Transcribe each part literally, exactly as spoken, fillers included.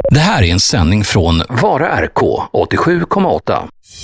Det här är en sändning från Vara R K åttiosju komma åtta.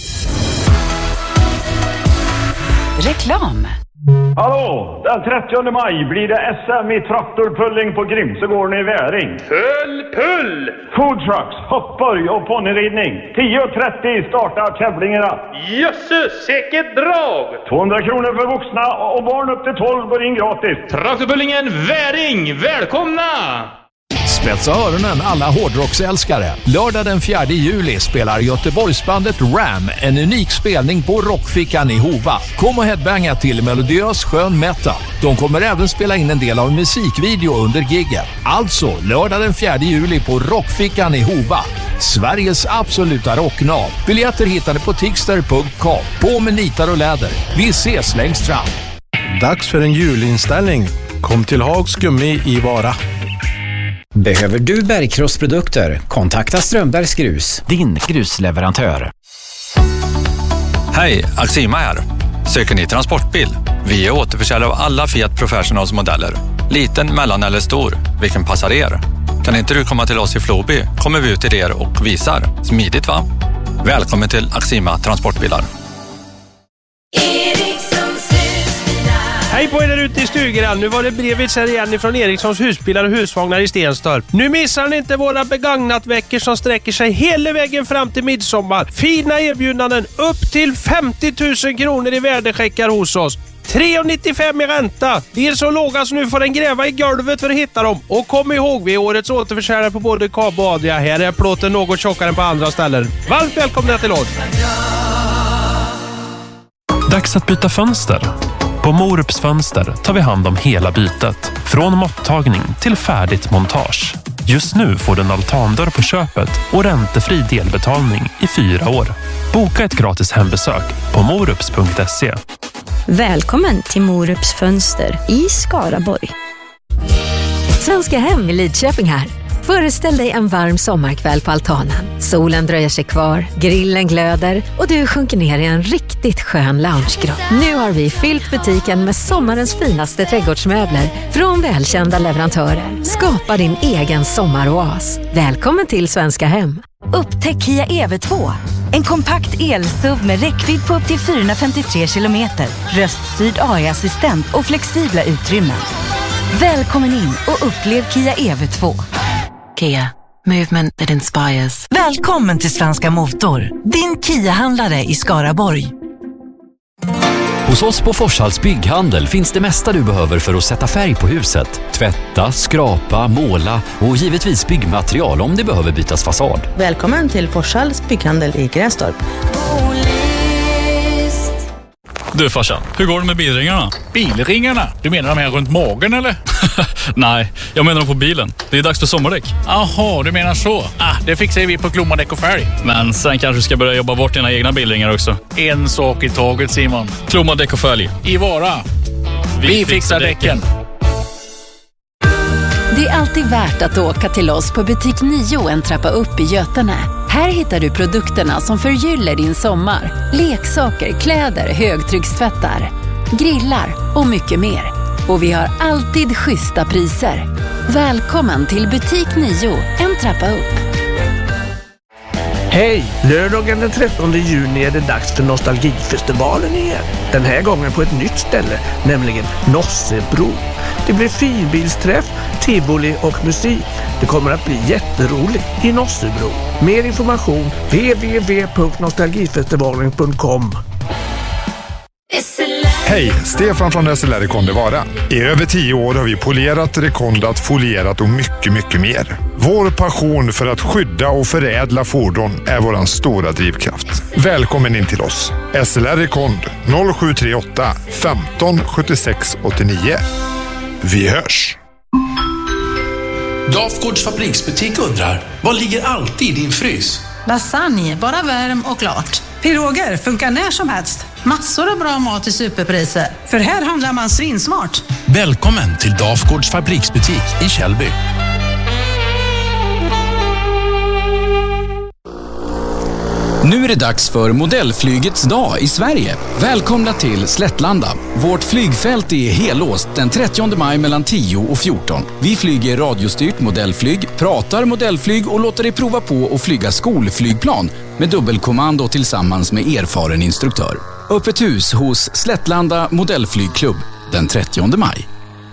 Reklam. Hallå, den trettionde maj blir det S M i traktorpulling på Grimsegården i Väring. Full pull! Food trucks, hoppborg och ponnyridning. tio och trettio startar tävlingarna. Jösses, säkert drag! tvåhundra kronor för vuxna och barn upp till tolv går in gratis. Traktorpullingen Väring, välkomna! Spetsa öronen alla hårdrocksälskare. Lördag den fjärde juli spelar Göteborgsbandet Ram en unik spelning på Rockfickan i Hova. Kom och headbanga till melodiös skön metal. De kommer även spela in en del av musikvideo under giggen. Alltså lördag den fjärde juli på Rockfickan i Hova. Sveriges absoluta rocknav. Biljetter hittar du på tixter punkt com. På med nitar och läder. Vi ses längst fram. Dags för en julinställning. Kom till Hags Gummi i Vara. Behöver du bergkrossprodukter? Kontakta Strömbergs Grus, din grusleverantör. Hej, Axima här. Söker ni transportbil? Vi är återförsäljare av alla Fiat Professionals modeller. Liten, mellan eller stor. Vilken passar er? Kan inte du komma till oss i Floby? Kommer vi ut till er och visar. Smidigt va? Välkommen till Axima Transportbilar. Hej på er där ute i stugan. Nu var det brevet här igen från Erikssons husbilar och husvagnar i Stenstorp. Nu missar ni inte våra begagnatveckor som sträcker sig hela vägen fram till midsommar. Fina erbjudanden upp till femtio tusen kronor i värdecheckar hos oss. tre nittiofem i ränta. Det är så låga så nu får den gräva i golvet för att hitta dem. Och kom ihåg, vi är årets återförsäljare på både Kab och Adria. Här är plåten något tjockare än på andra ställen. Varmt välkomna till oss. Dags att byta fönster. På Morups fönster tar vi hand om hela bytet. Från mottagning till färdigt montage. Just nu får du en altandörr på köpet och räntefri delbetalning i fyra år. Boka ett gratis hembesök på morups punkt se. Välkommen till Morups fönster i Skaraborg. Svenska Hem i Lidköping här. Föreställ dig en varm sommarkväll på altanen. Solen dröjer sig kvar, grillen glöder och du sjunker ner i en riktigt skön loungegrad. Nu har vi fyllt butiken med sommarens finaste trädgårdsmöbler från välkända leverantörer. Skapa din egen sommaroas. Välkommen till Svenska Hem. Upptäck Kia E V två. En kompakt el-S U V med räckvidd på upp till fyrahundrafemtiotre kilometer. Röststyrd A I-assistent och flexibla utrymmen. Välkommen in och upplev Kia E V två. Kia, movement that inspires. Välkommen till Svenska Motor, din Kia-handlare i Skaraborg. Hos oss på Forshalls bygghandel finns det mesta du behöver för att sätta färg på huset. Tvätta, skrapa, måla och givetvis byggmaterial om det behöver bytas fasad. Välkommen till Forshalls bygghandel i Grästorp. Du farsan, hur går det med bilringarna? Bilringarna? Du menar de här runt magen eller? Nej, jag menar de på bilen. Det är dags för sommardäck. Jaha, du menar så. Ah, det fixar vi på Klomadäck och färg. Men sen kanske du ska börja jobba bort dina egna bilringar också. En sak i taget, Simon. Klomadäck och färg. I Vara. Vi, vi fixar däcken. Det är alltid värt att åka till oss på butik nio en trappa upp i Götene. Här hittar du produkterna som förgyller din sommar. Leksaker, kläder, högtryckstvättar, grillar och mycket mer. Och vi har alltid schyssta priser. Välkommen till butik nio, en trappa upp. Hej! Lördagen den trettonde juni är det dags för Nostalgifestivalen igen. Den här gången på ett nytt ställe, nämligen Nossebro. Det blir finbilsträff, tivoli och musik. Det kommer att bli jätteroligt i Nossebro. Mer information w w w punkt nostalgifestivalen punkt com. Hej, Stefan från S L R Rekonde Vara. I över tio år har vi polerat, rekondat, folierat och mycket, mycket mer. Vår passion för att skydda och förädla fordon är våran stora drivkraft. Välkommen in till oss. S L R Rekond noll sju tre åtta femton sjuttiosex åttionio. Vi hörs! Dafgårds fabriksbutik undrar, vad ligger alltid i din frys? Lasagne, bara värm och klart. Piroger funkar när som helst. Massor av bra mat i superpriser. För här handlar man svinsmart. Välkommen till Dafgårds fabriksbutik i Källby. Nu är det dags för modellflygets dag i Sverige. Välkomna till Slättlanda. Vårt flygfält är helåst den trettionde maj mellan tio och fjorton. Vi flyger radiostyrt modellflyg, pratar modellflyg och låter dig prova på att flyga skolflygplan med dubbelkommando tillsammans med erfaren instruktör. Öppet hus hos Slättlanda modellflygklubb den trettionde maj.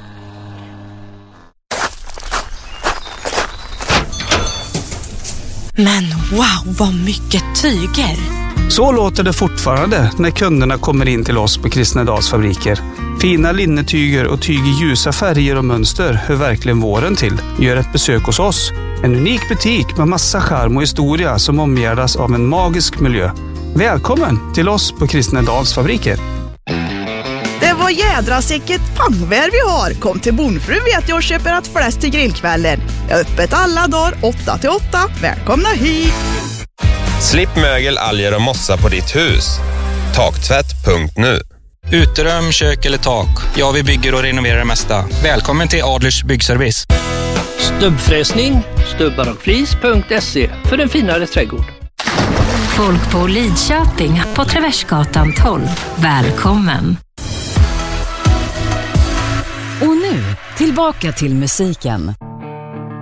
Men wow, vad mycket tyger! Så låter det fortfarande när kunderna kommer in till oss på Kristnedals fabriker. Fina linnetyger och tyg i ljusa färger och mönster hör verkligen våren till. Gör ett besök hos oss. En unik butik med massa charm och historia som omgärdas av en magisk miljö. Välkommen till oss på Kristnedals fabriker. Det var jädra säkert pangvär vi har. Kom till Bonfru vet jag och köper att flest till grillkvällen. Jag är öppet alla dagar åtta till åtta. Välkomna hit! Slipp mögel, alger och mossa på ditt hus. Taktvätt punkt nu. Uterum, kök eller tak. Ja, vi bygger och renoverar det mesta. Välkommen till Adlers byggservice. Stubbfräsning, stubbar och flis punkt se för en finare trädgård. Folk på Lidköping på Traversgatan tolv. Välkommen! Och nu, tillbaka till musiken.